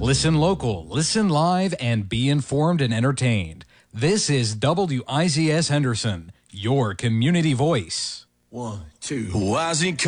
Listen local, listen live, and be informed and entertained. This is WIZS Henderson, your community voice. 1, 2.